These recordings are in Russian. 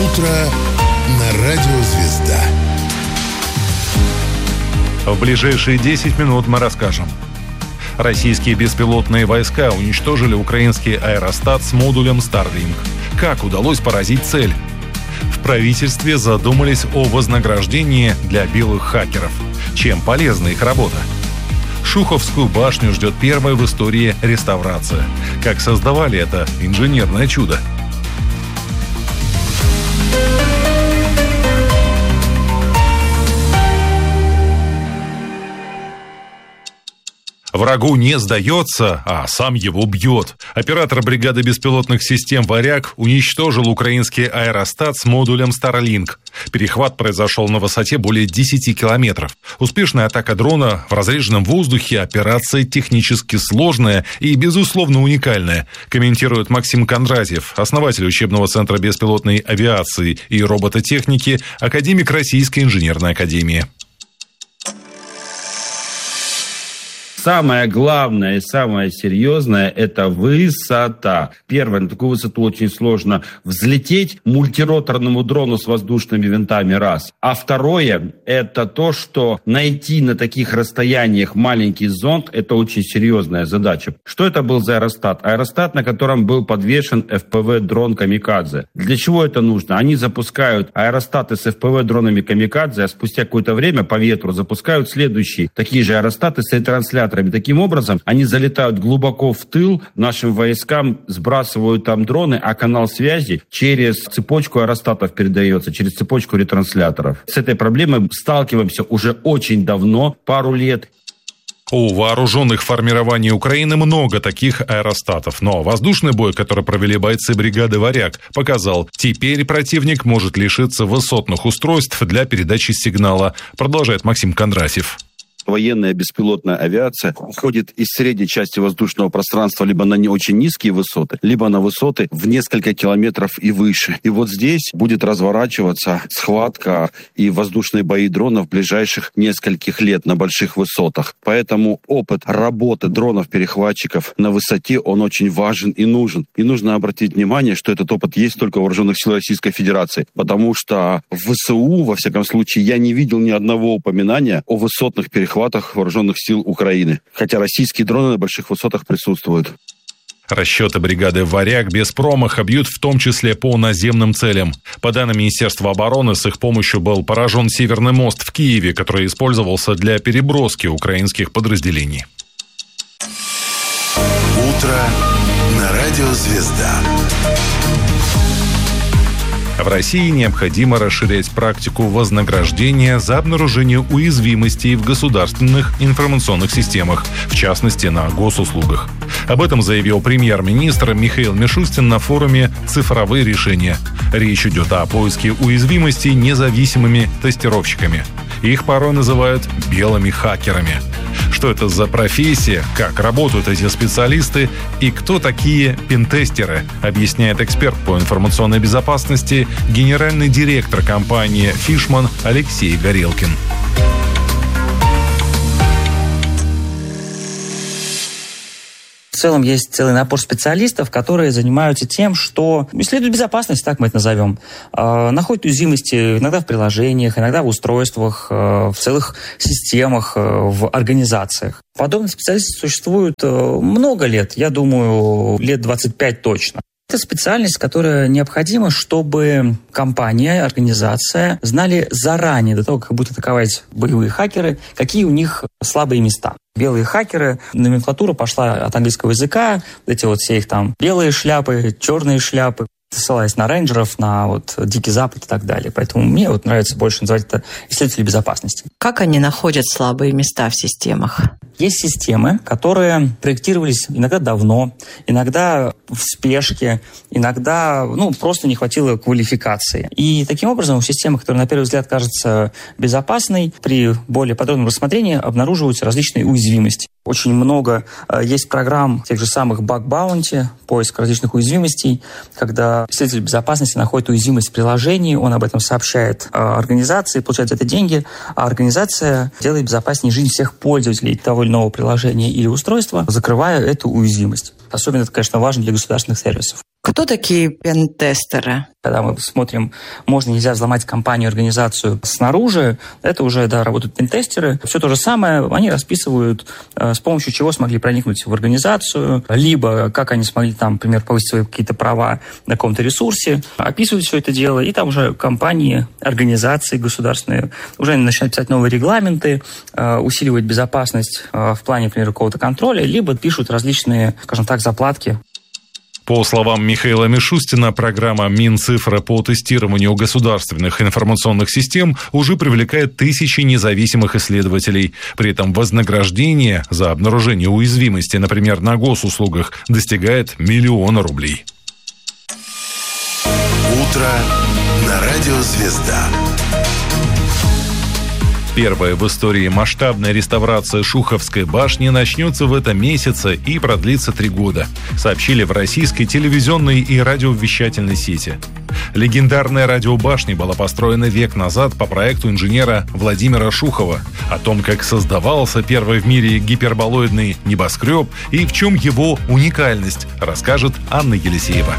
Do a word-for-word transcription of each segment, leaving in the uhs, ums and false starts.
утро на радио «Звезда». В ближайшие десять минут мы расскажем. Российские беспилотные войска уничтожили украинский аэростат с модулем Starlink. Как удалось поразить цель? В правительстве задумались о вознаграждении для белых хакеров. Чем полезна их работа? Шуховскую башню ждет первая в истории реставрация. Как создавали это инженерное чудо? Врагу не сдается, а сам его бьет. Оператор бригады беспилотных систем «Варяг» уничтожил украинский аэростат с модулем Starlink. Перехват произошел на высоте более десяти километров. Успешная атака дрона в разреженном воздухе – операция технически сложная и, безусловно, уникальная, комментирует Максим Кондратьев, основатель учебного центра беспилотной авиации и робототехники, академик Российской инженерной академии. Самое главное и самое серьезное – это высота. Первое, на такую высоту очень сложно взлететь мультироторному дрону с воздушными винтами, раз. А второе – это то, что найти на таких расстояниях маленький зонд – это очень серьезная задача. Что это был за аэростат? Аэростат, на котором был подвешен эф пи ви-дрон «Камикадзе». Для чего это нужно? Они запускают аэростаты с эф пи ви-дронами «Камикадзе», а спустя какое-то время по ветру запускают следующие такие же аэростаты с ретрансляторами. Таким образом, они залетают глубоко в тыл нашим войскам, сбрасывают там дроны, а канал связи через цепочку аэростатов передается, через цепочку ретрансляторов. С этой проблемой сталкиваемся уже очень давно, пару лет. У вооруженных формирований Украины много таких аэростатов, но воздушный бой, который провели бойцы бригады «Варяг», показал, теперь противник может лишиться высотных устройств для передачи сигнала, продолжает Максим Кондратьев. Военная беспилотная авиация уходит из средней части воздушного пространства либо на не очень низкие высоты, либо на высоты в несколько километров и выше. И вот здесь будет разворачиваться схватка и воздушные бои дронов ближайших нескольких лет на больших высотах. Поэтому опыт работы дронов-перехватчиков на высоте, он очень важен и нужен. И нужно обратить внимание, что этот опыт есть только у вооруженных сил Российской Федерации, потому что в ВСУ, во всяком случае, я не видел ни одного упоминания о высотных перехватах вооруженных сил Украины, хотя российские дроны на больших высотах присутствуют. Расчеты бригады «Варяг» без промаха бьют в том числе по наземным целям. По данным Министерства обороны, с их помощью был поражен Северный мост в Киеве, который использовался для переброски украинских подразделений. Утро на радио «Звезда». В России необходимо расширять практику вознаграждения за обнаружение уязвимостей в государственных информационных системах, в частности, на госуслугах. Об этом заявил премьер-министр Михаил Мишустин на форуме «Цифровые решения». Речь идет о поиске уязвимостей независимыми тестировщиками. Их порой называют белыми хакерами. Что это за профессия, как работают эти специалисты и кто такие пентестеры, объясняет эксперт по информационной безопасности, генеральный директор компании «Фишман» Алексей Горелкин. В целом есть целый набор специалистов, которые занимаются тем, что исследуют безопасность, так мы это назовем, э, находят уязвимости иногда в приложениях, иногда в устройствах, э, в целых системах, э, в организациях. Подобных специалистов существует э, много лет, я думаю, лет двадцать пять точно. Это специальность, которая необходима, чтобы компания, организация знали заранее, до того, как будут атаковать боевые хакеры, какие у них слабые места. Белые хакеры, номенклатура пошла от английского языка, вот эти вот все их там белые шляпы, черные шляпы, ссылаясь на рейнджеров, на вот Дикий Запад и так далее. Поэтому мне вот нравится больше называть это исследователи безопасности. Как они находят слабые места в системах? Есть системы, которые проектировались иногда давно, иногда в спешке, иногда ну, просто не хватило квалификации. И таким образом в системах, которые на первый взгляд кажутся безопасной, при более подробном рассмотрении обнаруживаются различные уязвимости. Очень много э, есть программ тех же самых Bug Bounty, поиск различных уязвимостей, когда исследователь безопасности находит уязвимость в приложении, он об этом сообщает э, организации, получает за это деньги, а организация делает безопаснее жизнь всех пользователей того или иного приложения или устройства, закрывая эту уязвимость. Особенно это, конечно, важно для государственных сервисов. Кто такие пентестеры? Когда мы смотрим, можно, нельзя взломать компанию, организацию снаружи, это уже, да, работают пентестеры. Все то же самое, они расписывают, с помощью чего смогли проникнуть в организацию, либо как они смогли там, например, повысить свои какие-то права на каком-то ресурсе, описывают все это дело, и там уже компании, организации государственные уже начинают писать новые регламенты, усиливать безопасность в плане, например, какого-то контроля, либо пишут различные, скажем так, заплатки. По словам Михаила Мишустина, программа Минцифры по тестированию государственных информационных систем уже привлекает тысячи независимых исследователей. При этом вознаграждение за обнаружение уязвимости, например, на госуслугах, достигает миллиона рублей. Утро на радио «Звезда». Первая в истории масштабная реставрация Шуховской башни начнется в этом месяце и продлится три года, сообщили в российской телевизионной и радиовещательной сети. Легендарная радиобашня была построена век назад по проекту инженера Владимира Шухова. О том, как создавался первый в мире гиперболоидный небоскреб и в чем его уникальность, расскажет Анна Елисеева.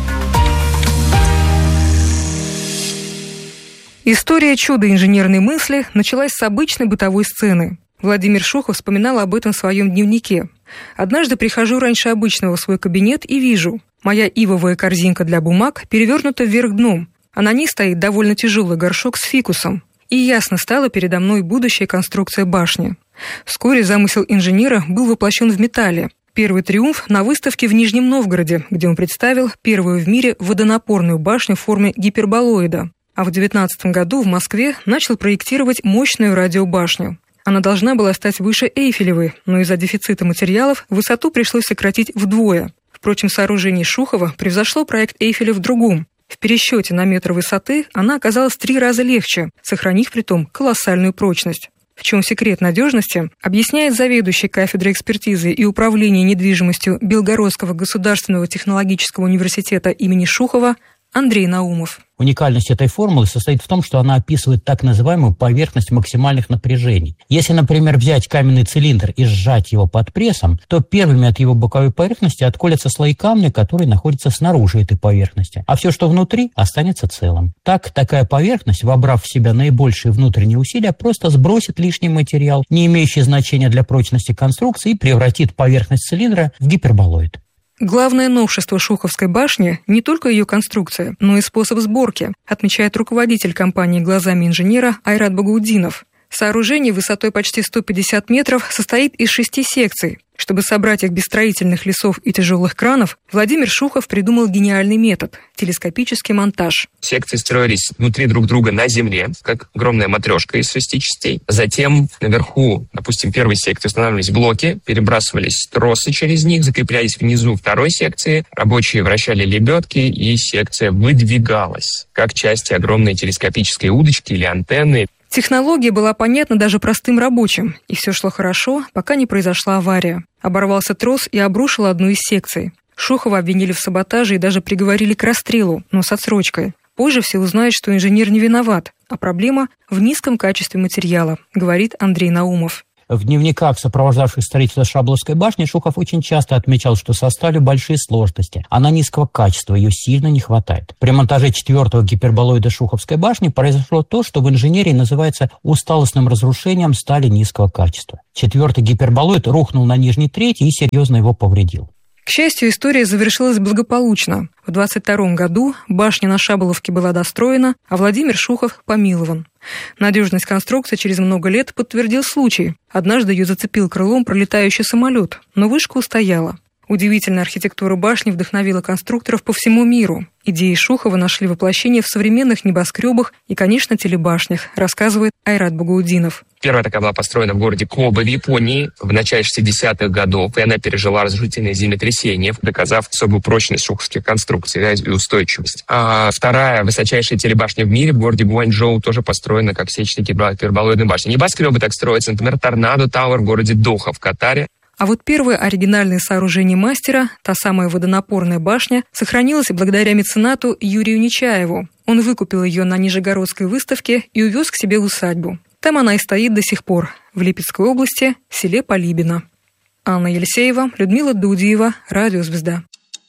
История чуда инженерной мысли началась с обычной бытовой сцены. Владимир Шухов вспоминал об этом в своем дневнике. «Однажды прихожу раньше обычного в свой кабинет и вижу, моя ивовая корзинка для бумаг перевернута вверх дном, а на ней стоит довольно тяжелый горшок с фикусом. И ясно стало передо мной будущая конструкция башни. Вскоре замысел инженера был воплощен в металле. Первый триумф на выставке в Нижнем Новгороде, где он представил первую в мире водонапорную башню в форме гиперболоида. А в девятнадцатом году в Москве начал проектировать мощную радиобашню. Она должна была стать выше Эйфелевой, но из-за дефицита материалов высоту пришлось сократить вдвое. Впрочем, сооружение Шухова превзошло проект Эйфеля в другом. В пересчете на метр высоты она оказалась в три раза легче, сохранив притом колоссальную прочность. В чем секрет надежности, объясняет заведующий кафедрой экспертизы и управления недвижимостью Белгородского государственного технологического университета имени Шухова Андрей Наумов. Уникальность этой формулы состоит в том, что она описывает так называемую поверхность максимальных напряжений. Если, например, взять каменный цилиндр и сжать его под прессом, то первыми от его боковой поверхности отколятся слои камня, которые находятся снаружи этой поверхности, а все, что внутри, останется целым. Так, такая поверхность, вобрав в себя наибольшие внутренние усилия, просто сбросит лишний материал, не имеющий значения для прочности конструкции, и превратит поверхность цилиндра в гиперболоид. Главное новшество Шуховской башни – не только ее конструкция, но и способ сборки, отмечает руководитель компании «Глазами инженера» Айрат Багаудинов. Сооружение высотой почти сто пятьдесят метров состоит из шести секций. Чтобы собрать их без строительных лесов и тяжелых кранов, Владимир Шухов придумал гениальный метод – телескопический монтаж. Секции строились внутри друг друга на земле, как огромная матрешка из шести частей. Затем наверху, допустим, первой секции устанавливались блоки, перебрасывались тросы через них, закреплялись внизу второй секции, рабочие вращали лебедки, и секция выдвигалась, как части огромной телескопической удочки или антенны. Технология была понятна даже простым рабочим, и все шло хорошо, пока не произошла авария. Оборвался трос и обрушил одну из секций. Шухова обвинили в саботаже и даже приговорили к расстрелу, но с отсрочкой. Позже все узнают, что инженер не виноват, а проблема в низком качестве материала, говорит Андрей Наумов. В дневниках, сопровождавших строительство Шабловской башни, Шухов очень часто отмечал, что со сталью большие сложности. Она низкого качества, ее сильно не хватает. При монтаже четвертого гиперболоида Шуховской башни произошло то, что в инженерии называется усталостным разрушением стали низкого качества. Четвертый гиперболоид рухнул на нижний треть и серьезно его повредил. К счастью, история завершилась благополучно. В двадцать втором году башня на Шаболовке была достроена, а Владимир Шухов помилован. Надежность конструкции через много лет подтвердил случай. Однажды ее зацепил крылом пролетающий самолет, но вышка устояла. Удивительная архитектура башни вдохновила конструкторов по всему миру. Идеи Шухова нашли воплощение в современных небоскребах и, конечно, телебашнях, рассказывает Айрат Багаудинов. Первая такая была построена в городе Коба в Японии в начале шестидесятых годов, и она пережила разрушительное землетрясение, доказав особую прочность шуховских конструкций и устойчивость. А вторая высочайшая телебашня в мире в городе Гуанчжоу тоже построена как сетчатая гиперболоидная башня. Небоскребы так строятся, например, Торнадо Тауэр в городе Доха в Катаре. А вот первое оригинальное сооружение мастера, та самая водонапорная башня, сохранилась благодаря меценату Юрию Нечаеву. Он выкупил ее на Нижегородской выставке и увез к себе в усадьбу. Там она и стоит до сих пор, в Липецкой области, в селе Полибино. Анна Елисеева, Людмила Дудиева, Радио «Звезда».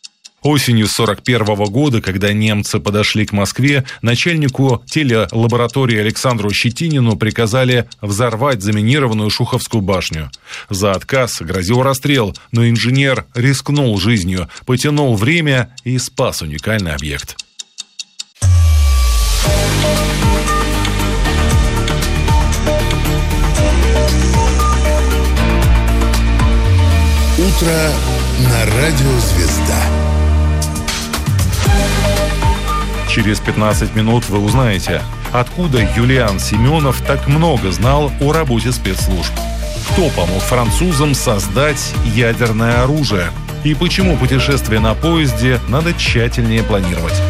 Осенью сорок первого года, когда немцы подошли к Москве, начальнику телелаборатории Александру Щетинину приказали взорвать заминированную Шуховскую башню. За отказ грозил расстрел, но инженер рискнул жизнью, потянул время и спас уникальный объект. Утро на радио «Звезда». Через пятнадцать минут вы узнаете, откуда Юлиан Семенов так много знал о работе спецслужб. Кто помог французам создать ядерное оружие? И почему путешествие на поезде надо тщательнее планировать?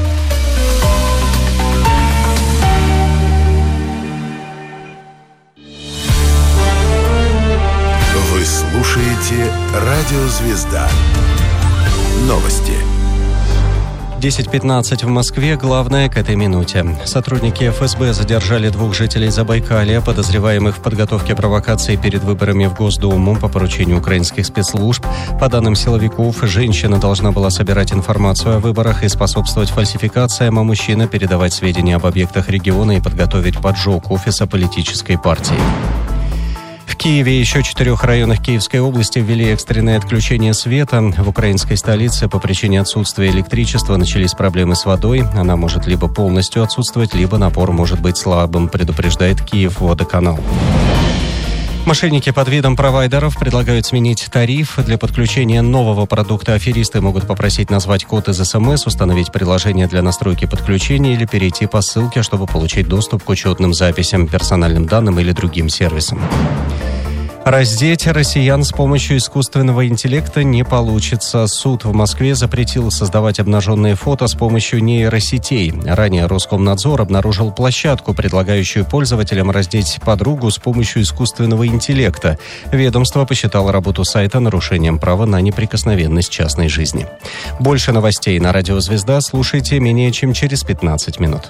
Вы слушаете радио «Звезда». Новости. десять пятнадцать в Москве. Главное к этой минуте. Сотрудники эф эс бэ задержали двух жителей Забайкалья, подозреваемых в подготовке провокации перед выборами в Госдуму по поручению украинских спецслужб. По данным силовиков, женщина должна была собирать информацию о выборах и способствовать фальсификациям, а мужчина передавать сведения об объектах региона и подготовить поджог офиса политической партии. В Киеве и еще четырех районах Киевской области ввели экстренное отключение света. В украинской столице по причине отсутствия электричества начались проблемы с водой. Она может либо полностью отсутствовать, либо напор может быть слабым, предупреждает Киевводоканал. Мошенники под видом провайдеров предлагают сменить тариф. Для подключения нового продукта аферисты могут попросить назвать код из эс эм эс, установить приложение для настройки подключения или перейти по ссылке, чтобы получить доступ к учетным записям, персональным данным или другим сервисам. Раздеть россиян с помощью искусственного интеллекта не получится. Суд в Москве запретил создавать обнаженные фото с помощью нейросетей. Ранее Роскомнадзор обнаружил площадку, предлагающую пользователям раздеть подругу с помощью искусственного интеллекта. Ведомство посчитало работу сайта нарушением права на неприкосновенность частной жизни. Больше новостей на радио «Звезда» слушайте менее чем через пятнадцать минут.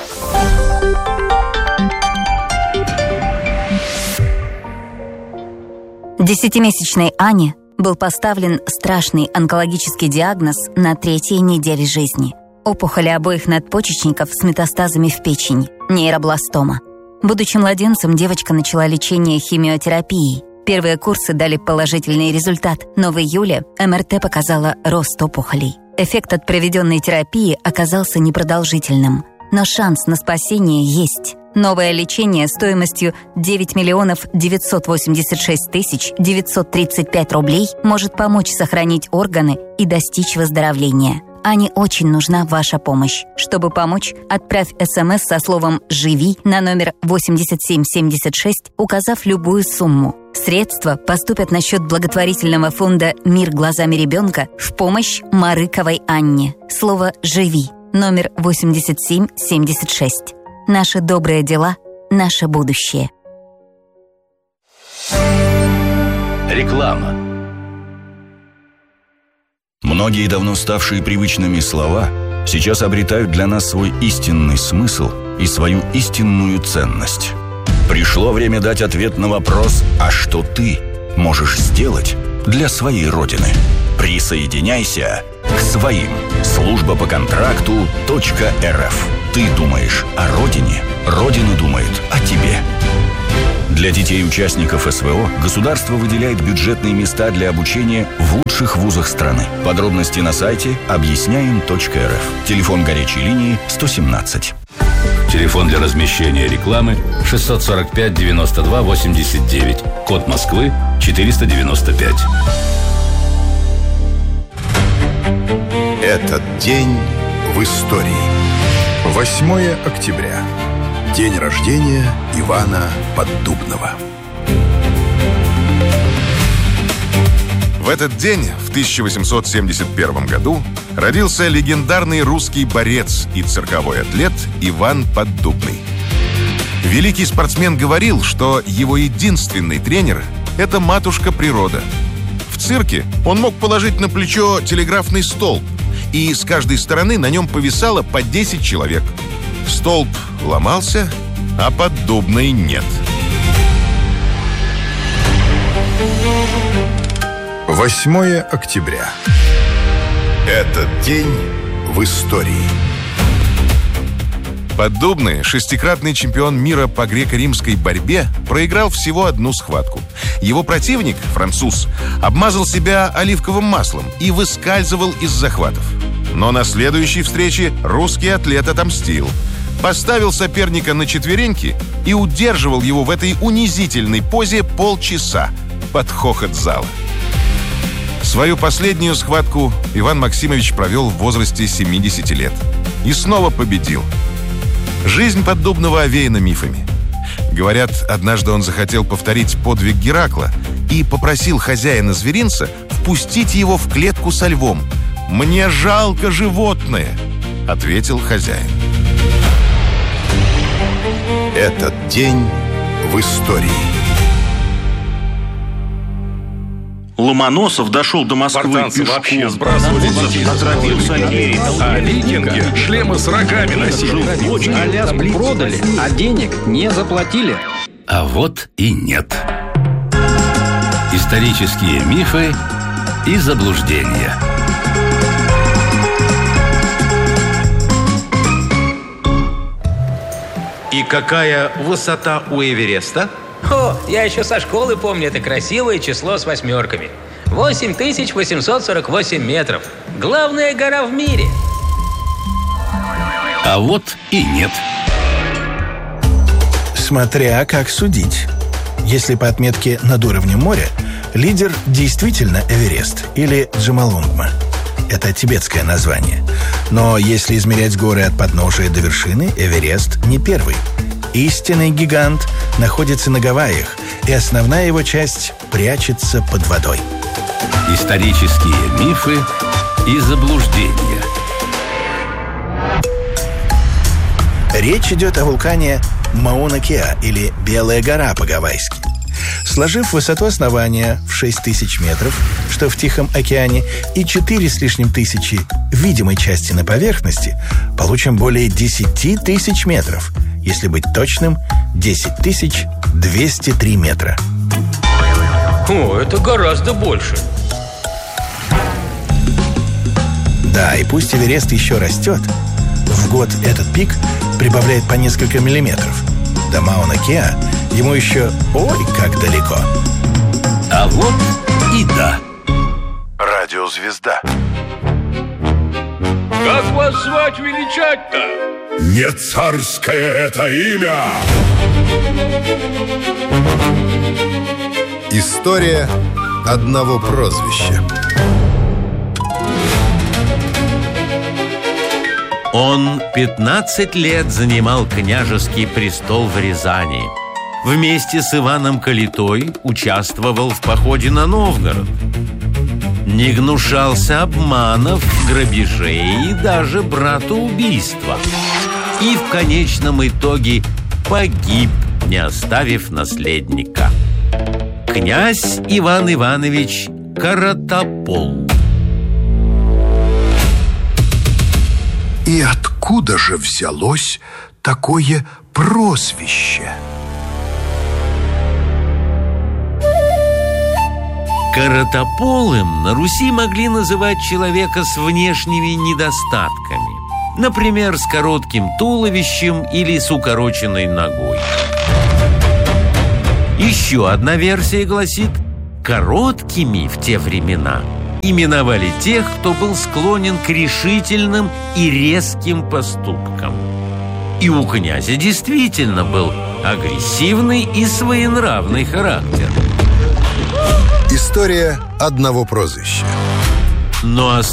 Десятимесячной Ане был поставлен страшный онкологический диагноз на третьей неделе жизни. Опухоли обоих надпочечников с метастазами в печень, нейробластома. Будучи младенцем, девочка начала лечение химиотерапией. Первые курсы дали положительный результат, но в июле эм эр тэ показала рост опухолей. Эффект от проведенной терапии оказался непродолжительным, но шанс на спасение есть. Новое лечение стоимостью девять миллионов девятьсот восемьдесят шесть тысяч девятьсот тридцать пять рублей может помочь сохранить органы и достичь выздоровления. Ане очень нужна ваша помощь. Чтобы помочь, отправь эс эм эс со словом «Живи» на номер восемьдесят семь семьдесят шесть, указав любую сумму. Средства поступят на счет благотворительного фонда «Мир глазами ребенка» в помощь Марыковой Анне. Слово «Живи» номер восемьдесят семь семьдесят шесть. Наши добрые дела – наше будущее. Реклама. Многие давно ставшие привычными слова сейчас обретают для нас свой истинный смысл и свою истинную ценность. Пришло время дать ответ на вопрос: а что ты можешь сделать для своей Родины? Присоединяйся к своим. Служба по контракту .рф. Ты думаешь о Родине, Родина думает о тебе. Для детей участников эс вэ о государство выделяет бюджетные места для обучения в лучших вузах страны. Подробности на сайте объясняем точка эр эф. Телефон горячей линии сто семнадцать. Телефон для размещения рекламы шестьсот сорок пять девяносто два восемьдесят девять. Код Москвы четыреста девяносто пять. Этот день в истории. восьмое октября. День рождения Ивана Поддубного. В этот день, в тысяча восемьсот семьдесят первом году, родился легендарный русский борец и цирковой атлет Иван Поддубный. Великий спортсмен говорил, что его единственный тренер – это матушка природа. В цирке он мог положить на плечо телеграфный столб, и с каждой стороны на нем повисало по десять человек. Столб ломался, а Поддубный нет. восьмое октября. Этот день в истории. Поддубный, шестикратный чемпион мира по греко-римской борьбе, проиграл всего одну схватку. Его противник, француз, обмазал себя оливковым маслом и выскальзывал из захватов. Но на следующей встрече русский атлет отомстил. Поставил соперника на четвереньки и удерживал его в этой унизительной позе полчаса под хохот зала. Свою последнюю схватку Иван Максимович провел в возрасте семидесяти лет. И снова победил. Жизнь Поддубного овеяна мифами. Говорят, однажды он захотел повторить подвиг Геракла и попросил хозяина зверинца впустить его в клетку со львом. «Мне жалко животное», — ответил хозяин. Этот день в истории. Ломоносов дошел до Москвы Спартанцы пешком. вообще сбрасывали детей. Отравился Берия. А викинги шлемы с рогами носили. Аляску продали, а денег не заплатили. А вот и нет. Исторические мифы и заблуждения. И какая высота у Эвереста? О, я еще со школы помню это красивое число с восьмерками. восемь тысяч восемьсот сорок восемь метров. Главная гора в мире. А вот и нет. Смотря как судить. Если по отметке над уровнем моря, лидер действительно Эверест или Джомолунгма. Это тибетское название. Но если измерять горы от подножия до вершины, Эверест не первый. Истинный гигант находится на Гавайях, и основная его часть прячется под водой. Исторические мифы и заблуждения. Речь идет о вулкане Мауна-Кеа, или Белая гора по-гавайски. Сложив высоту основания в шесть тысяч метров, что в Тихом океане, и четыре с лишним тысячи видимой части на поверхности, получим более десять тысяч метров. Если быть точным, десять тысяч двести три метра. О, это гораздо больше. Да, и пусть Эверест еще растет, в год этот пик прибавляет по несколько миллиметров. До Мауна-Кеа ему еще ой как далеко. А вот и да. Радиозвезда. Как вас звать величать-то? Не царское это имя! История одного прозвища. Он пятнадцать лет занимал княжеский престол в Рязани. Вместе с Иваном Калитой участвовал в походе на Новгород. Не гнушался обманов, грабежей и даже братоубийства. И в конечном итоге погиб, не оставив наследника. Князь Иван Иванович Каратопол. И откуда же взялось такое прозвище? Каратополым на Руси могли называть человека с внешними недостатками. Например, с коротким туловищем или с укороченной ногой. Еще одна версия гласит, короткими в те времена именовали тех, кто был склонен к решительным и резким поступкам. И у князя действительно был агрессивный и своенравный характер. История одного прозвища. Но